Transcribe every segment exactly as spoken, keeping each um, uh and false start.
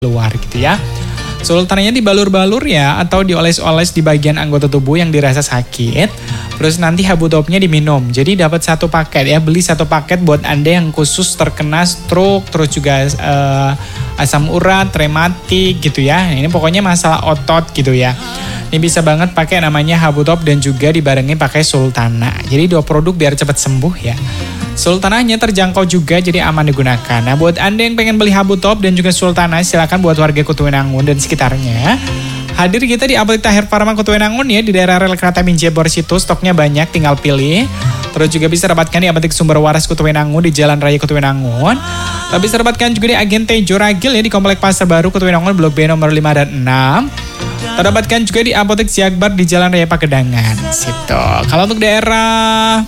luar gitu ya. Sultananya dibalur-balur ya atau dioles-oles di bagian anggota tubuh yang dirasa sakit. Terus nanti habutopnya diminum. Jadi dapat satu paket ya, beli satu paket buat Anda yang khusus terkena stroke, terus juga uh, asam urat, rematik gitu ya. Ini pokoknya masalah otot gitu ya. Ini bisa banget pakai namanya Habutop dan juga dibarengi pakai Sultana. Jadi dua produk biar cepat sembuh ya. Sultananya terjangkau juga jadi aman digunakan. Nah buat Anda yang pengen beli Habutop dan juga Sultana silakan buat warga Kutuwenangun dan sekitarnya. Hadir kita di Apotek Tahir Pharma Kutuwenangun ya di daerah rel kereta Minjebor situ. Stoknya banyak tinggal pilih. Terus juga bisa dapatkan di Apotek Sumber Waras Kutuwenangun di Jalan Raya Kutuwenangun. Tapi bisa dapatkan juga di Agen Tejo Ragil ya di Komplek Pasar Baru Kutuwenangun Blok B nomor lima dan enam. Terdapatkan juga di Apotek Siakbar di Jalan Raya Pagedangan. Situ. Kalau untuk daerah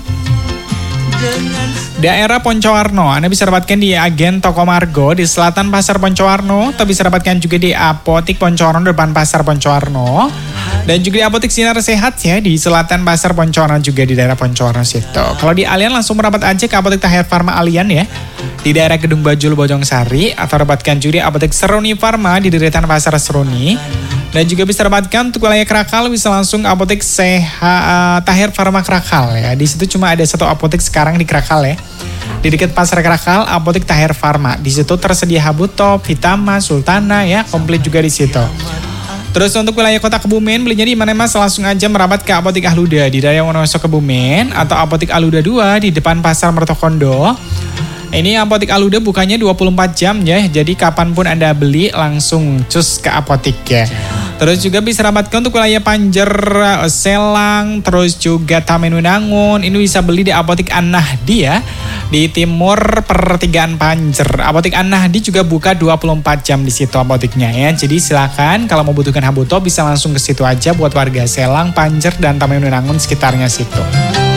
Daerah Poncowarno, Anda bisa dapatkan di Agen Toko Margo di Selatan Pasar Poncowarno, atau bisa dapatkan juga di Apotek Poncowarno depan Pasar Poncowarno, dan juga di Apotek Sinar Sehat ya di Selatan Pasar Poncowarno juga di daerah Poncowarno situ. Kalau di Alian langsung merapat aja ke Apotek Tahir Pharma Alian ya di daerah Gedung Bajul Bojongsari, atau dapatkan juga di Apotek Seruni Pharma di deretan Pasar Seruni. Dan juga bisa dapatkan untuk wilayah Krakal bisa langsung Apotek Seha, uh, Tahir Pharma Krakal ya. Di situ cuma ada satu apotek sekarang di Krakal ya. Di dekat Pasar Krakal, Apotek Tahir Pharma. Di situ tersedia Habutop, Vitama, Sultana ya, komplit juga di situ. Terus untuk wilayah Kota Kebumen belinya di mana Mas langsung aja merapat ke Apotek Ahluda di daerah Wonosobo Kebumen atau Apotek Ahluda dua di depan Pasar Mertokondo. Ini Apotek Ahluda bukannya dua puluh empat jam ya, jadi kapanpun Anda beli langsung cus ke apotek ya. Terus juga bisa dapatkan untuk wilayah Panjer, Selang, terus juga Tamenunangun. Ini bisa beli di Apotek An-Nahdi ya, di timur pertigaan Panjer. Apotek An-Nahdi juga buka dua puluh empat jam di situ apoteknya ya. Jadi silakan kalau mau butuhkan Habutop bisa langsung ke situ aja buat warga Selang, Panjer, dan Tamenunangun sekitarnya situ.